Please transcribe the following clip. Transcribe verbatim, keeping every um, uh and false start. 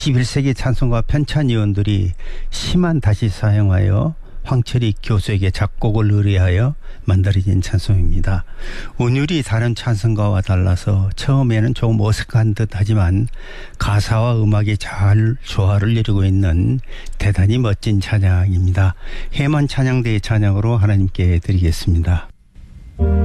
십일 세기 찬송가 편찬위원들이 시만 다시 사용하여 황철익 교수에게 작곡을 의뢰하여 만들어진 찬송입니다. 운율이 다른 찬송가와 달라서 처음에는 조금 어색한 듯 하지만 가사와 음악이 잘 조화를 이루고 있는 대단히 멋진 찬양입니다. 해만 찬양대의 찬양으로 하나님께 드리겠습니다.